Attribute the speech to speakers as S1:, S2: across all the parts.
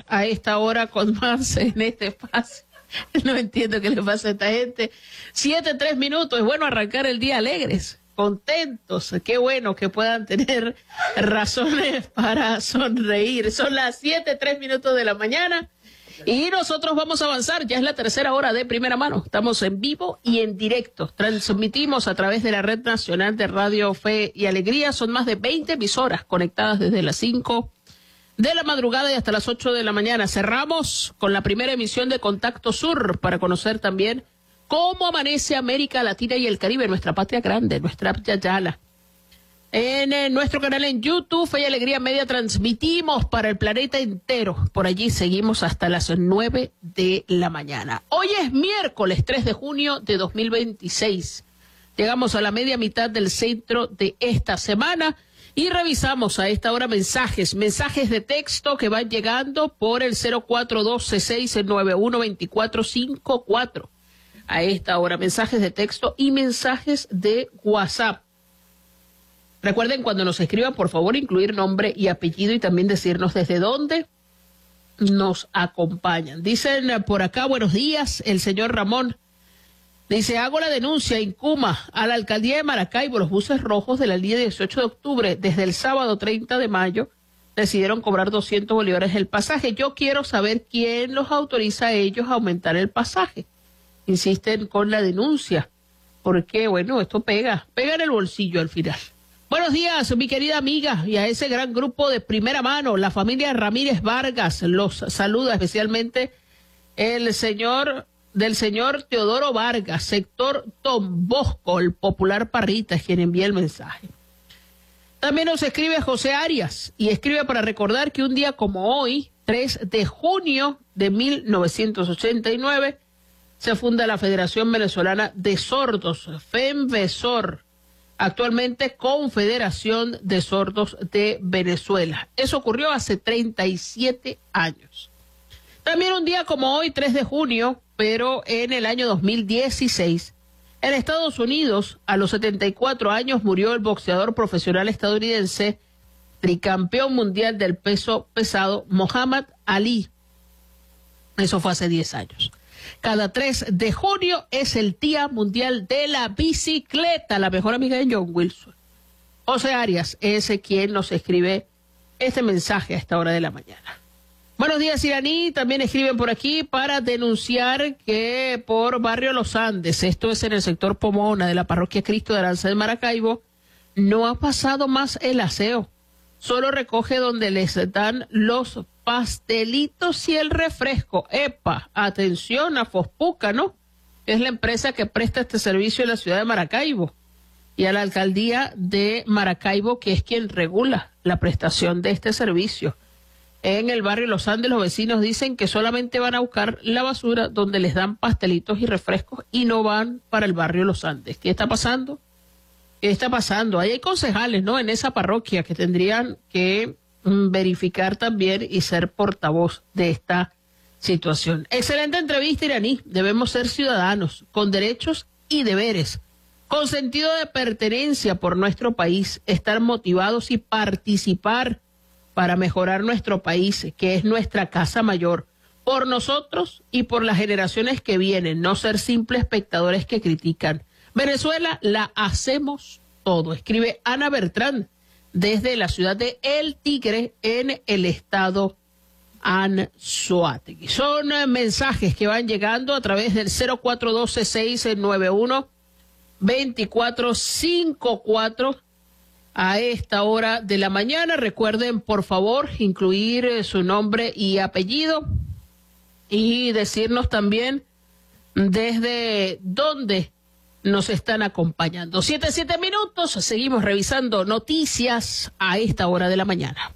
S1: a esta hora con más en este espacio. No entiendo qué le pasa a esta gente. 7:03 minutos. Es bueno arrancar el día alegres, contentos. Qué bueno que puedan tener razones para sonreír. Son las 7:03 minutos de la mañana y nosotros vamos a avanzar. Ya es la tercera hora de Primera Mano. Estamos en vivo y en directo. Transmitimos a través de la Red Nacional de Radio Fe y Alegría. Son más de 20 emisoras conectadas desde las 5 de la madrugada y hasta las 8 de la mañana. Cerramos con la primera emisión de Contacto Sur para conocer también cómo amanece América Latina y el Caribe, nuestra patria grande, nuestra Yayala. En nuestro canal en YouTube, Fe y Alegría Media, transmitimos para el planeta entero. Por allí seguimos hasta las 9 de la mañana. Hoy es miércoles 3 de junio de 2026. Llegamos a la media mitad del centro de esta semana. Y revisamos a esta hora mensajes de texto que van llegando por el 0412-691-2454. A esta hora, mensajes de texto y mensajes de WhatsApp. Recuerden, cuando nos escriban, por favor, incluir nombre y apellido y también decirnos desde dónde nos acompañan. Dicen por acá, buenos días, el señor Ramón. Dice, hago la denuncia en Cuma a la alcaldía de Maracaibo. Los buses rojos de la línea 18 de octubre, desde el sábado 30 de mayo, decidieron cobrar 200 bolívares el pasaje. Yo quiero saber quién los autoriza a ellos a aumentar el pasaje. Insisten con la denuncia, porque, bueno, esto pega en el bolsillo al final. Buenos días, mi querida amiga, y a ese gran grupo de Primera Mano, la familia Ramírez Vargas, los saluda especialmente del señor Teodoro Vargas, sector Don Bosco, el popular Parrita, es quien envía el mensaje. También nos escribe José Arias y escribe para recordar que un día como hoy, 3 de junio de 1989, se funda la Federación Venezolana de Sordos, FEMVESOR, actualmente Confederación de Sordos de Venezuela. Eso ocurrió hace 37 años. También un día como hoy, 3 de junio, pero en el año 2016, en Estados Unidos, a los 74 años, murió el boxeador profesional estadounidense, tricampeón mundial del peso pesado, Muhammad Ali. Eso fue hace 10 años. Cada 3 de junio es el Día Mundial de la Bicicleta, la mejor amiga de John Wilson. José Arias es quien nos escribe este mensaje a esta hora de la mañana. Buenos días, Iraní. También escriben por aquí para denunciar que por Barrio Los Andes, esto es en el sector Pomona de la Parroquia Cristo de Aranza de Maracaibo, no ha pasado más el aseo. Solo recoge donde les dan los pastelitos y el refresco. ¡Epa! Atención a Fospuca, ¿no? Es la empresa que presta este servicio en la ciudad de Maracaibo. Y a la alcaldía de Maracaibo, que es quien regula la prestación de este servicio. En el barrio Los Andes, los vecinos dicen que solamente van a buscar la basura donde les dan pastelitos y refrescos y no van para el barrio Los Andes. ¿Qué está pasando? ¿Qué está pasando? Ahí hay concejales, ¿no?, en esa parroquia que tendrían que verificar también y ser portavoz de esta situación. Excelente entrevista, Iraní. Debemos ser ciudadanos con derechos y deberes, con sentido de pertenencia por nuestro país, estar motivados y participar para mejorar nuestro país, que es nuestra casa mayor, por nosotros y por las generaciones que vienen, no ser simples espectadores que critican. Venezuela la hacemos todo, escribe Ana Bertrán desde la ciudad de El Tigre en el estado Anzoátegui. Son mensajes que van llegando a través del 0412-691-2454 a esta hora de la mañana. Recuerden, por favor, incluir su nombre y apellido y decirnos también desde dónde nos están acompañando. 7 minutos, seguimos revisando noticias a esta hora de la mañana.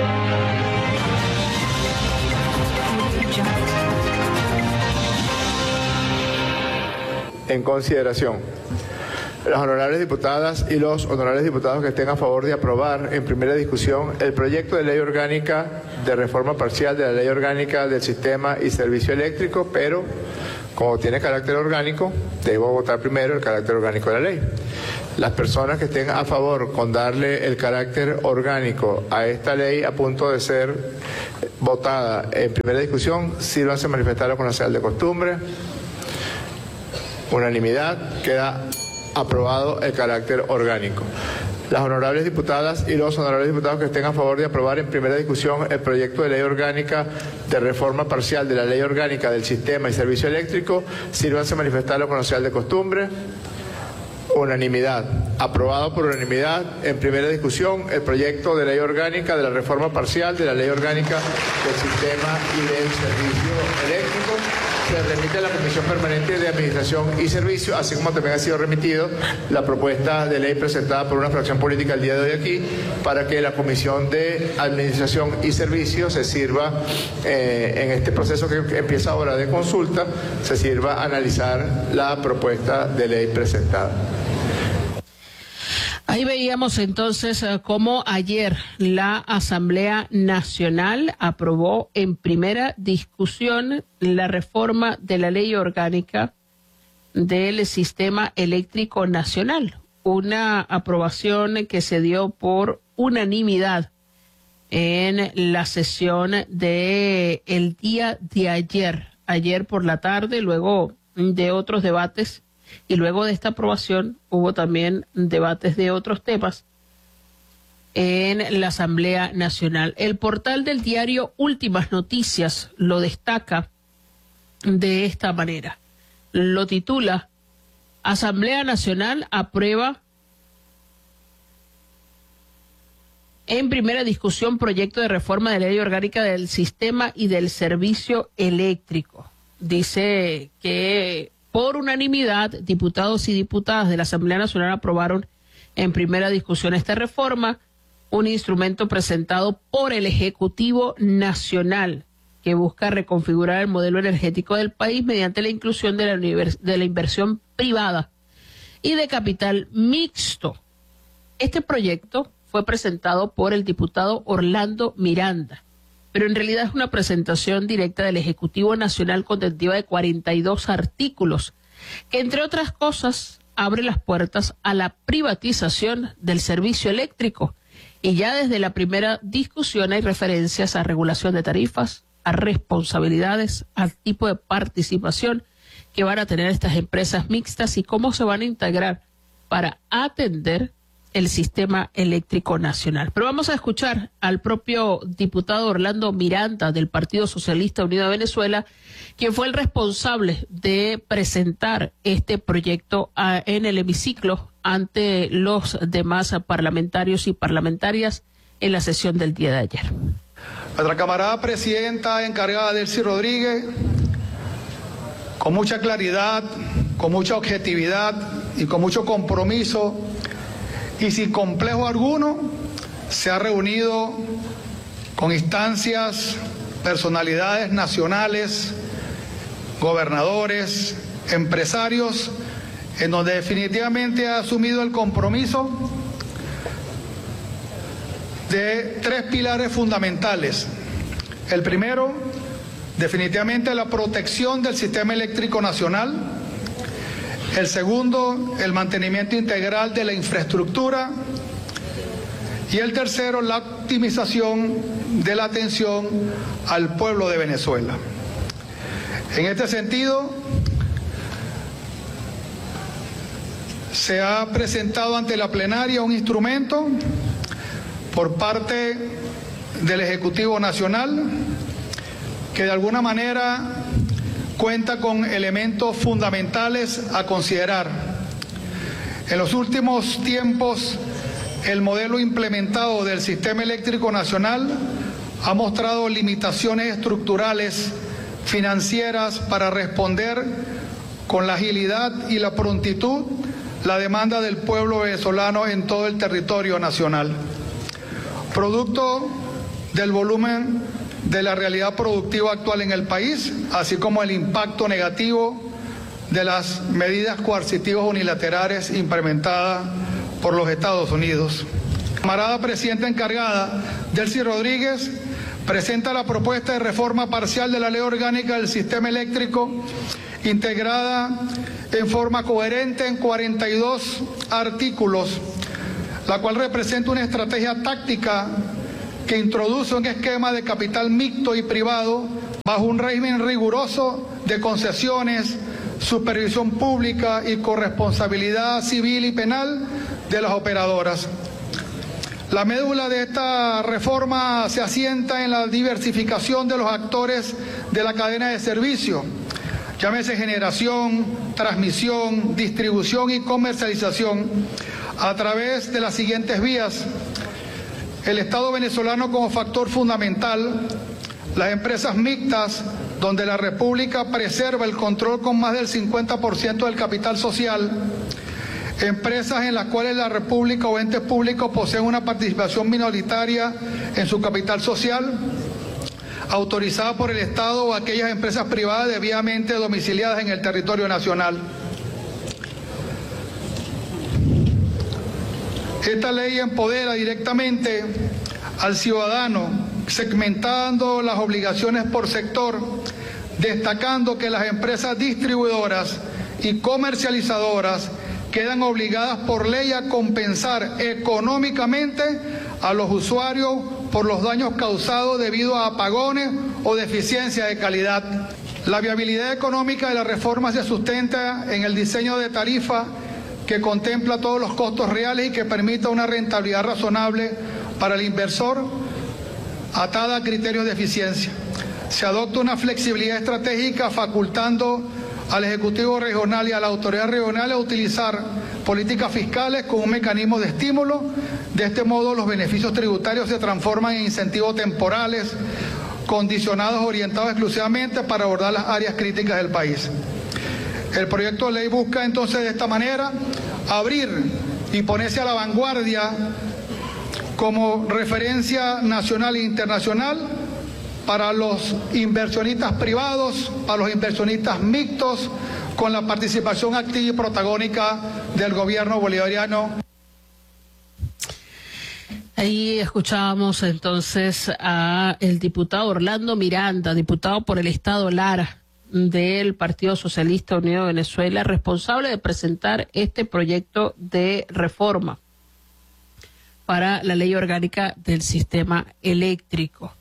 S2: En consideración. Las honorables diputadas y los honorables diputados que estén a favor de aprobar en primera discusión el proyecto de ley orgánica de reforma parcial de la ley orgánica del sistema y servicio eléctrico, pero como tiene carácter orgánico, debo votar primero el carácter orgánico de la ley. Las personas que estén a favor con darle el carácter orgánico a esta ley a punto de ser votada en primera discusión, sírvanse a manifestarlo con la señal de costumbre. Unanimidad, queda aprobado el carácter orgánico. Las honorables diputadas y los honorables diputados que estén a favor de aprobar en primera discusión el proyecto de ley orgánica de reforma parcial de la ley orgánica del sistema y servicio eléctrico, sírvanse a manifestarlo con la señal de costumbre. Unanimidad. Aprobado por unanimidad en primera discusión el proyecto de ley orgánica de la reforma parcial de la ley orgánica del sistema y del servicio eléctrico. Se remite a la Comisión Permanente de Administración y Servicio, así como también ha sido remitido la propuesta de ley presentada por una fracción política el día de hoy aquí, para que la Comisión de Administración y Servicio se sirva, en este proceso que empieza ahora de consulta, se sirva a analizar la propuesta de ley presentada.
S1: Ahí veíamos entonces cómo ayer la Asamblea Nacional aprobó en primera discusión la reforma de la ley orgánica del sistema eléctrico nacional. Una aprobación que se dio por unanimidad en la sesión de el día de ayer por la tarde, luego de otros debates. Y luego de esta aprobación hubo también debates de otros temas en la Asamblea Nacional. El portal del diario Últimas Noticias lo destaca de esta manera. Lo titula: Asamblea Nacional aprueba en primera discusión proyecto de reforma de la ley orgánica del sistema y del servicio eléctrico. Dice que por unanimidad, diputados y diputadas de la Asamblea Nacional aprobaron en primera discusión esta reforma, un instrumento presentado por el Ejecutivo Nacional que busca reconfigurar el modelo energético del país mediante la inclusión de la inversión privada y de capital mixto. Este proyecto fue presentado por el diputado Orlando Miranda, pero en realidad es una presentación directa del Ejecutivo Nacional contentiva de 42 artículos, que entre otras cosas abre las puertas a la privatización del servicio eléctrico. Y ya desde la primera discusión hay referencias a regulación de tarifas, a responsabilidades, al tipo de participación que van a tener estas empresas mixtas y cómo se van a integrar para atender el sistema eléctrico nacional. Pero vamos a escuchar al propio diputado Orlando Miranda del Partido Socialista Unido de Venezuela, quien fue el responsable de presentar este proyecto en el hemiciclo ante los demás parlamentarios y parlamentarias en la sesión del día de ayer.
S3: Nuestra camarada presidenta encargada, Delcy Rodríguez, con mucha claridad, con mucha objetividad y con mucho compromiso y sin complejo alguno, se ha reunido con instancias, personalidades nacionales, gobernadores, empresarios, en donde definitivamente ha asumido el compromiso de 3 pilares fundamentales. El primero, definitivamente la protección del sistema eléctrico nacional. El segundo, el mantenimiento integral de la infraestructura. Y el tercero, la optimización de la atención al pueblo de Venezuela. En este sentido, se ha presentado ante la plenaria un instrumento por parte del Ejecutivo Nacional que de alguna manera cuenta con elementos fundamentales a considerar. En los últimos tiempos, el modelo implementado del Sistema Eléctrico Nacional ha mostrado limitaciones estructurales financieras para responder con la agilidad y la prontitud la demanda del pueblo venezolano en todo el territorio nacional. Producto del volumen de la realidad productiva actual en el país, así como el impacto negativo de las medidas coercitivas unilaterales implementadas por los Estados Unidos. Camarada presidenta encargada, Delcy Rodríguez, presenta la propuesta de reforma parcial de la Ley Orgánica del Sistema Eléctrico, integrada en forma coherente en 42 artículos, la cual representa una estrategia táctica que introduce un esquema de capital mixto y privado bajo un régimen riguroso de concesiones, supervisión pública y corresponsabilidad civil y penal de las operadoras. La médula de esta reforma se asienta en la diversificación de los actores de la cadena de servicio, llámese generación, transmisión, distribución y comercialización, a través de las siguientes vías: el Estado venezolano como factor fundamental, las empresas mixtas, donde la República preserva el control con más del 50% del capital social, empresas en las cuales la República o entes públicos poseen una participación minoritaria en su capital social, autorizada por el Estado, o aquellas empresas privadas debidamente domiciliadas en el territorio nacional. Esta ley empodera directamente al ciudadano, segmentando las obligaciones por sector, destacando que las empresas distribuidoras y comercializadoras quedan obligadas por ley a compensar económicamente a los usuarios por los daños causados debido a apagones o deficiencia de calidad. La viabilidad económica de la reforma se sustenta en el diseño de tarifa que contempla todos los costos reales y que permita una rentabilidad razonable para el inversor, atada a criterios de eficiencia. Se adopta una flexibilidad estratégica facultando al Ejecutivo Regional y a la Autoridad Regional a utilizar políticas fiscales con un mecanismo de estímulo. De este modo, los beneficios tributarios se transforman en incentivos temporales, condicionados, orientados exclusivamente para abordar las áreas críticas del país. El proyecto de ley busca entonces de esta manera abrir y ponerse a la vanguardia como referencia nacional e internacional para los inversionistas privados, para los inversionistas mixtos, con la participación activa y protagónica del gobierno bolivariano.
S1: Ahí escuchábamos entonces a el diputado Orlando Miranda, diputado por el Estado Lara del Partido Socialista Unido de Venezuela, responsable de presentar este proyecto de reforma para la Ley Orgánica del Sistema Eléctrico.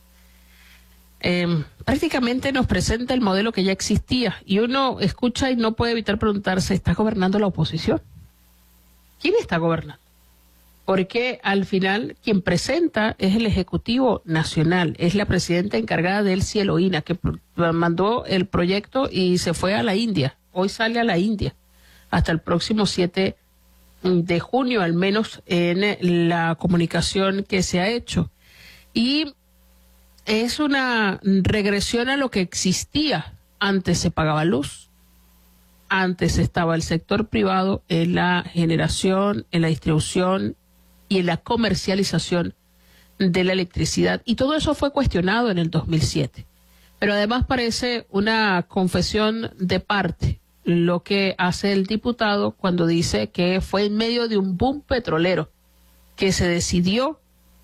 S1: Prácticamente nos presenta el modelo que ya existía y uno escucha y no puede evitar preguntarse, ¿está gobernando la oposición? ¿Quién está gobernando? Porque al final quien presenta es el Ejecutivo Nacional, es la presidenta encargada del Cieloína, que mandó el proyecto y se fue a la India. Hoy sale a la India, hasta el próximo 7 de junio, al menos en la comunicación que se ha hecho. Y es una regresión a lo que existía. Antes se pagaba luz, antes estaba el sector privado en la generación, en la distribución y en la comercialización de la electricidad. Y todo eso fue cuestionado en el 2007. Pero además parece una confesión de parte lo que hace el diputado cuando dice que fue en medio de un boom petrolero que se decidió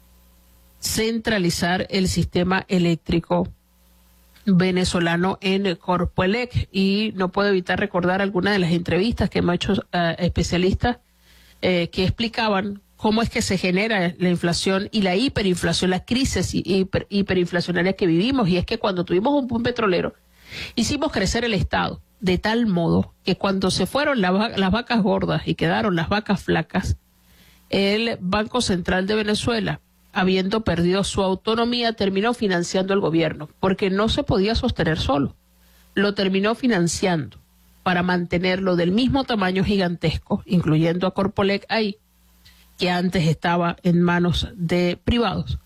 S1: centralizar el sistema eléctrico venezolano en Corpoelec. Y no puedo evitar recordar algunas de las entrevistas que hemos hecho especialistas que explicaban cómo es que se genera la inflación y la hiperinflación, la crisis hiperinflacionaria que vivimos. Y es que cuando tuvimos un boom petrolero, hicimos crecer el Estado de tal modo que cuando se fueron las vacas gordas y quedaron las vacas flacas, el Banco Central de Venezuela, habiendo perdido su autonomía, terminó financiando el gobierno, porque no se podía sostener solo. Lo terminó financiando para mantenerlo del mismo tamaño gigantesco, incluyendo a Corpoelec ahí, que antes estaba en manos de privados,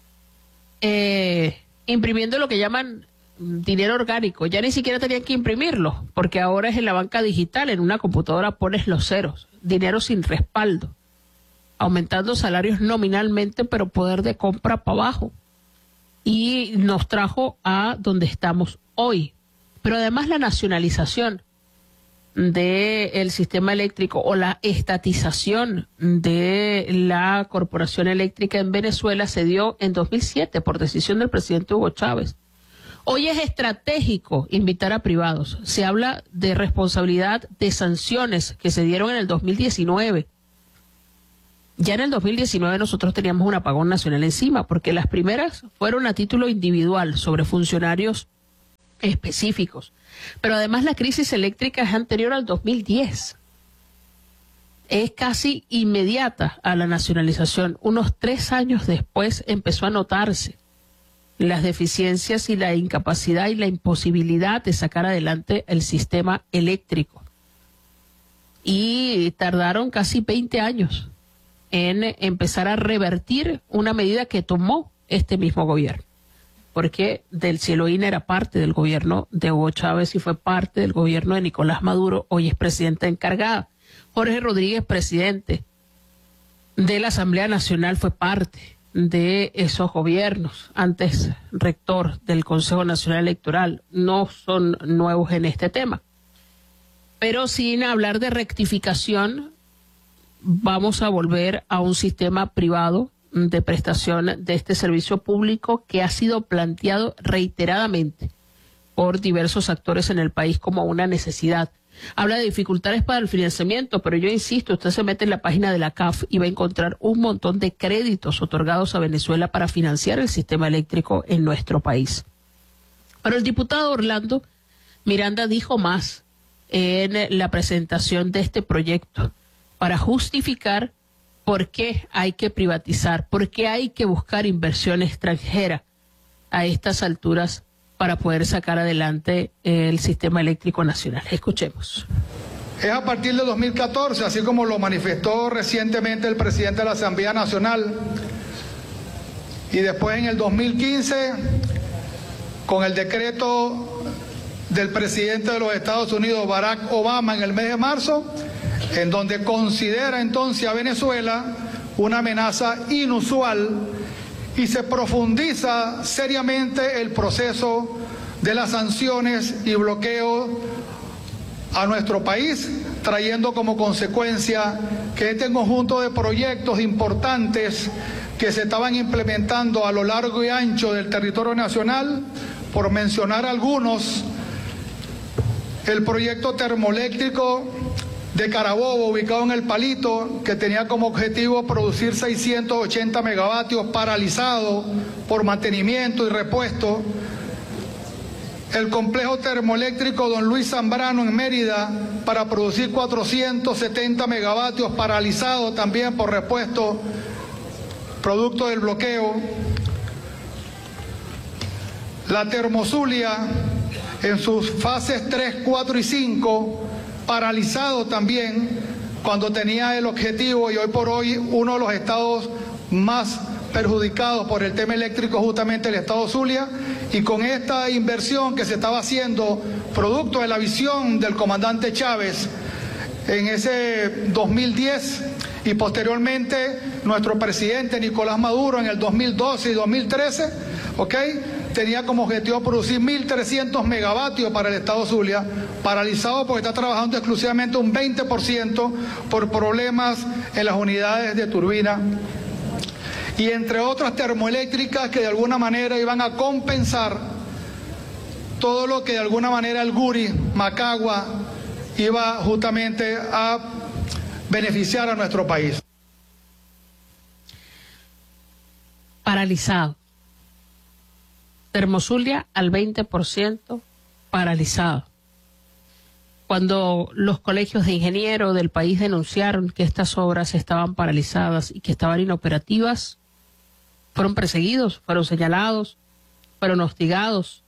S1: imprimiendo lo que llaman dinero orgánico. Ya ni siquiera tenían que imprimirlo, porque ahora es en la banca digital, en una computadora pones los ceros, dinero sin respaldo, aumentando salarios nominalmente, pero poder de compra para abajo. Y nos trajo a donde estamos hoy. Pero además la nacionalización del sistema eléctrico o la estatización de la Corporación Eléctrica en Venezuela se dio en 2007 por decisión del presidente Hugo Chávez. Hoy es estratégico invitar a privados. Se habla de responsabilidad de sanciones que se dieron en el 2019. Ya en el 2019 nosotros teníamos un apagón nacional encima, porque las primeras fueron a título individual sobre funcionarios específicos. Pero además la crisis eléctrica es anterior al 2010. Es casi inmediata a la nacionalización. Unos 3 años después empezó a notarse las deficiencias y la incapacidad y la imposibilidad de sacar adelante el sistema eléctrico. Y tardaron casi 20 años en empezar a revertir una medida que tomó este mismo gobierno. Porque Del Cieloína era parte del gobierno de Hugo Chávez y fue parte del gobierno de Nicolás Maduro, hoy es presidenta encargada. Jorge Rodríguez, presidente de la Asamblea Nacional, fue parte de esos gobiernos, antes rector del Consejo Nacional Electoral. No son nuevos en este tema. Pero sin hablar de rectificación, vamos a volver a un sistema privado de prestación de este servicio público que ha sido planteado reiteradamente por diversos actores en el país como una necesidad. Habla de dificultades para el financiamiento, pero yo insisto, usted se mete en la página de la CAF y va a encontrar un montón de créditos otorgados a Venezuela para financiar el sistema eléctrico en nuestro país. Pero el diputado Orlando Miranda dijo más en la presentación de este proyecto para justificar por qué hay que privatizar, por qué hay que buscar inversión extranjera a estas alturas para poder sacar adelante el sistema eléctrico nacional. Escuchemos.
S3: Es a partir de 2014, así como lo manifestó recientemente el presidente de la Asamblea Nacional, y después en el 2015, con el decreto del presidente de los Estados Unidos, Barack Obama, en el mes de marzo, en donde considera entonces a Venezuela una amenaza inusual y se profundiza seriamente el proceso de las sanciones y bloqueo a nuestro país, trayendo como consecuencia que este conjunto de proyectos importantes que se estaban implementando a lo largo y ancho del territorio nacional, por mencionar algunos, el proyecto termoeléctrico de Carabobo, ubicado en El Palito, que tenía como objetivo producir 680 megavatios, paralizado por mantenimiento y repuesto. El complejo termoeléctrico Don Luis Zambrano en Mérida, para producir 470 megavatios, paralizado también por repuesto, producto del bloqueo. La Termozulia, en sus fases 3, 4 y 5, paralizado también, cuando tenía el objetivo, y hoy por hoy uno de los estados más perjudicados por el tema eléctrico, justamente el estado Zulia, y con esta inversión que se estaba haciendo, producto de la visión del comandante Chávez en ese 2010, y posteriormente nuestro presidente Nicolás Maduro en el 2012 y 2013, tenía como objetivo producir 1.300 megavatios para el estado Zulia, paralizado porque está trabajando exclusivamente un 20% por problemas en las unidades de turbina, y entre otras termoeléctricas que de alguna manera iban a compensar todo lo que de alguna manera el Guri, Macagua, iba justamente a beneficiar a nuestro país.
S1: Paralizado. Termozulia al 20% paralizado. Cuando los colegios de ingenieros del país denunciaron que estas obras estaban paralizadas y que estaban inoperativas, fueron perseguidos, fueron señalados, fueron hostigados,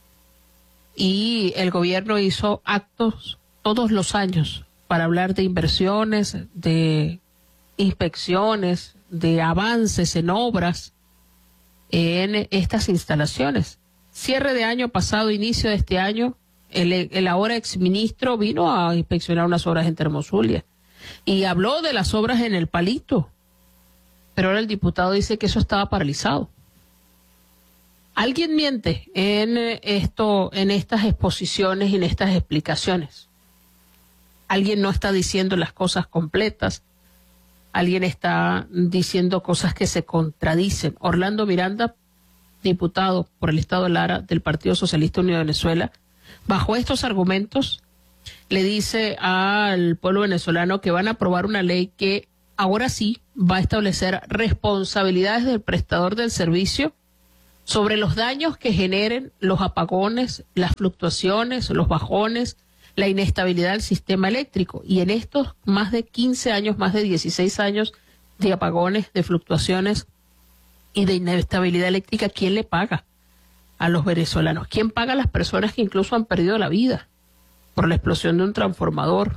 S1: y el gobierno hizo actos todos los años para hablar de inversiones, de inspecciones, de avances en obras en estas instalaciones. Cierre de año pasado, inicio de este año, el ahora exministro vino a inspeccionar unas obras en Termozulia y habló de las obras en El Palito, pero ahora el diputado dice que eso estaba paralizado. Alguien miente en esto, en estas exposiciones y en estas explicaciones. alguien no está diciendo las cosas completas, alguien está diciendo cosas que se contradicen. Orlando Miranda, diputado por el Estado Lara del Partido Socialista Unido de Venezuela, bajo estos argumentos le dice al pueblo venezolano que van a aprobar una ley que ahora sí va a establecer responsabilidades del prestador del servicio sobre los daños que generen los apagones, las fluctuaciones, los bajones, la inestabilidad del sistema eléctrico. Y en estos más de 15 años, más de 16 años de apagones, de fluctuaciones y de inestabilidad eléctrica, ¿quién le paga a los venezolanos? ¿Quién paga a las personas que incluso han perdido la vida por la explosión de un transformador?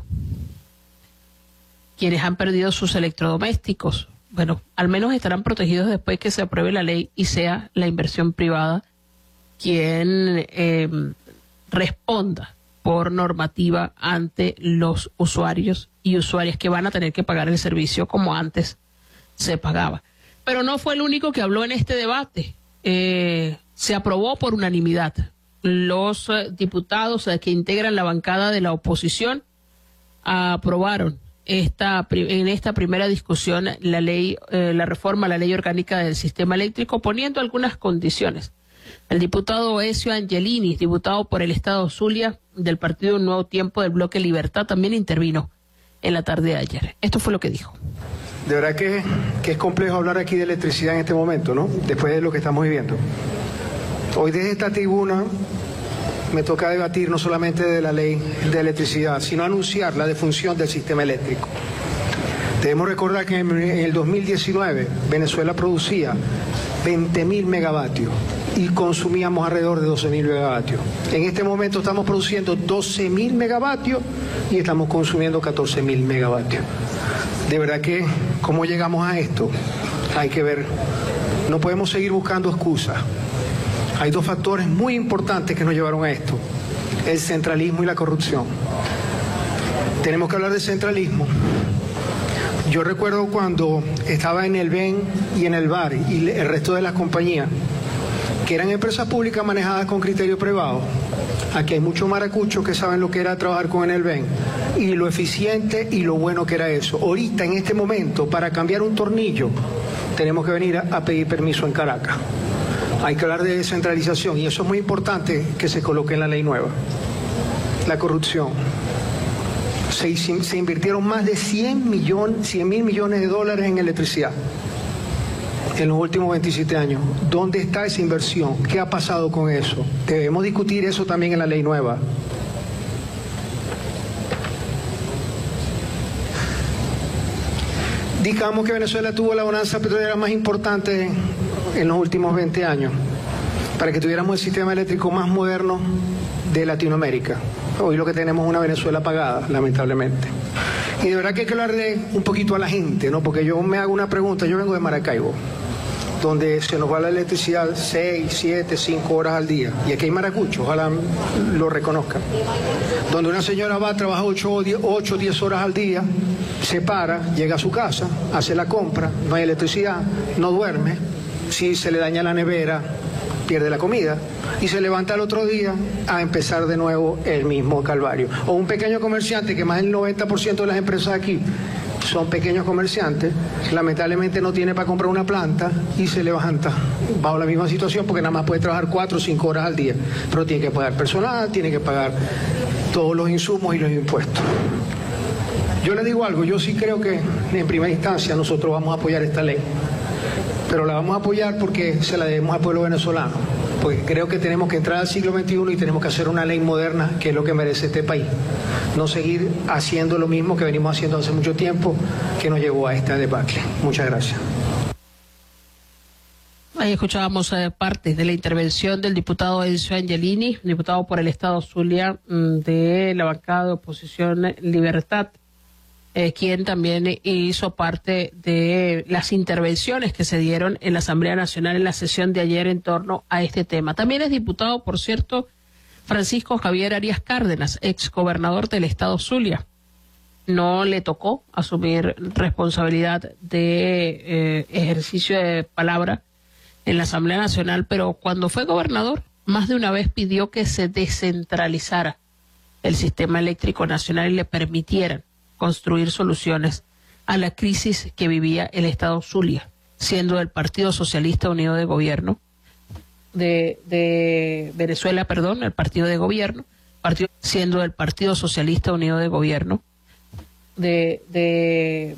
S1: Quienes han perdido sus electrodomésticos, bueno, al menos estarán protegidos después que se apruebe la ley y sea la inversión privada quien responda por normativa ante los usuarios y usuarias que van a tener que pagar el servicio como antes se pagaba. Pero no fue el único que habló en este debate. Se aprobó por unanimidad. Los diputados que integran la bancada de la oposición aprobaron en esta primera discusión la ley, la reforma a la ley orgánica del sistema eléctrico, poniendo algunas condiciones. El diputado Ezio Angelini, diputado por el Estado Zulia del Partido Un Nuevo Tiempo del Bloque Libertad, también intervino en la tarde de ayer. Esto fue lo que dijo.
S4: De verdad que es complejo hablar aquí de electricidad en este momento, ¿no? Después de lo que estamos viviendo. Hoy desde esta tribuna me toca debatir no solamente de la ley de electricidad, sino anunciar la defunción del sistema eléctrico. Debemos recordar que en el 2019 Venezuela producía 20.000 megavatios y consumíamos alrededor de 12.000 megavatios. En este momento estamos produciendo 12.000 megavatios y estamos consumiendo 14.000 megavatios. De verdad que, ¿cómo llegamos a esto? Hay que ver. No podemos seguir buscando excusas. Hay dos factores muy importantes que nos llevaron a esto: el centralismo y la corrupción. Tenemos que hablar de centralismo. Yo recuerdo cuando estaba en el BEN y en el VAR y el resto de las compañías, que eran empresas públicas manejadas con criterio privado. Aquí hay muchos maracuchos que saben lo que era trabajar con el BEN y lo eficiente y lo bueno que era eso. Ahorita, en este momento, para cambiar un tornillo, tenemos que venir a pedir permiso en Caracas. Hay que hablar de descentralización y eso es muy importante que se coloque en la ley nueva. La corrupción. Se invirtieron más de 100 mil millones de dólares en electricidad en los últimos 27 años. ¿Dónde está esa inversión? ¿Qué ha pasado con eso? Debemos discutir eso también en la ley nueva. Digamos que Venezuela tuvo la bonanza petrolera más importante en los últimos 20 años, para que tuviéramos el sistema eléctrico más moderno de Latinoamérica. Hoy lo que tenemos es una Venezuela apagada, lamentablemente. Y de verdad que hay que hablarle un poquito a la gente, ¿no? Porque yo me hago una pregunta. Yo vengo de Maracaibo, donde se nos va la electricidad 6, 7, 5 horas al día. Y aquí hay maracuchos, ojalá lo reconozcan. Donde una señora va a trabajar 8 o 10 horas al día, se para, llega a su casa, hace la compra, no hay electricidad, no duerme. Si se le daña la nevera, pierde la comida y se levanta el otro día a empezar de nuevo el mismo calvario. O un pequeño comerciante, que más del 90% de las empresas aquí son pequeños comerciantes, lamentablemente no tiene para comprar una planta y se levanta bajo la misma situación porque nada más puede trabajar 4 o 5 horas al día, pero tiene que pagar personal, tiene que pagar todos los insumos y los impuestos. Yo le digo algo, yo sí creo que en primera instancia nosotros vamos a apoyar esta ley, pero la vamos a apoyar porque se la debemos al pueblo venezolano, porque creo que tenemos que entrar al siglo XXI y tenemos que hacer una ley moderna, que es lo que merece este país. No seguir haciendo lo mismo que venimos haciendo hace mucho tiempo, que nos llevó a esta debacle. Muchas gracias.
S1: Ahí escuchábamos parte de la intervención del diputado Ezio Angelini, diputado por el Estado Zulia de la bancada de oposición Libertad, quien también hizo parte de las intervenciones que se dieron en la Asamblea Nacional en la sesión de ayer en torno a este tema. También es diputado, por cierto, Francisco Javier Arias Cárdenas, exgobernador del Estado Zulia. No le tocó asumir responsabilidad de ejercicio de palabra en la Asamblea Nacional, pero cuando fue gobernador, más de una vez pidió que se descentralizara el sistema eléctrico nacional y le permitieran construir soluciones a la crisis que vivía el Estado Zulia, siendo el Partido Socialista Unido de Gobierno de Venezuela, perdón, el partido de gobierno, siendo el Partido Socialista Unido de Gobierno de